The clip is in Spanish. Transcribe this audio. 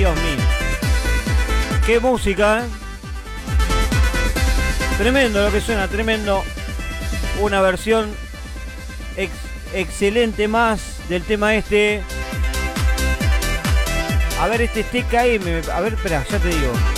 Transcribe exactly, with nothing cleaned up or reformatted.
Dios mío. Qué música, ¿eh? Tremendo lo que suena, tremendo. Una versión ex excelente más del tema este. A ver, este es T K M. A ver, espera, ya te digo.